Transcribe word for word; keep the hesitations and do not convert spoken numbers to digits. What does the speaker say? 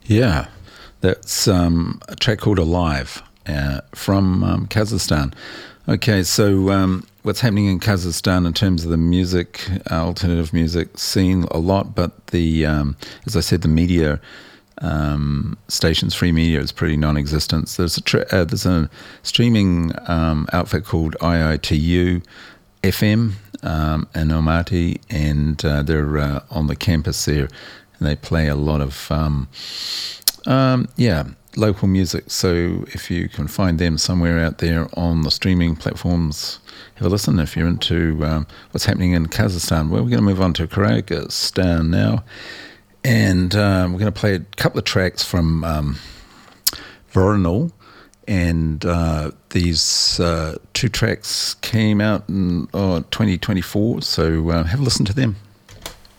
Yeah, that's um, a track called Alive uh, from um, Kazakhstan. Okay, so um, what's happening in Kazakhstan in terms of the music, uh, alternative music scene, a lot, but the, um, as I said, the media um, stations, free media is pretty non-existent. There's a, tra- uh, there's a streaming um, outfit called I I T U F M um, in Almaty, and uh, they're uh, on the campus there, and they play a lot of, um, um, yeah, local music. So if you can find them somewhere out there on the streaming platforms, have a listen if you're into um, what's happening in Kazakhstan. Well, we're going to move on to Kyrgyzstan now, and um, we're going to play a couple of tracks from um, Voronezh, and uh, these uh, two tracks came out in oh, twenty twenty-four, so uh, have a listen to them.